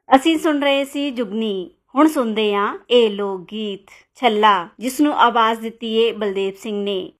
ਅਸੀਂ ਸੁਣ ਰਹੇ ਸੀ ਜੁਗਨੀ। ਹੁਣ ਸੁਣਦੇ ਹਾਂ ਇਹ ਲੋਕ ਗੀਤ ਛੱਲਾ, ਜਿਸ ਨੂੰ ਆਵਾਜ਼ ਦਿੱਤੀ ਏ ਬਲਦੇਵ ਸਿੰਘ ਨੇ।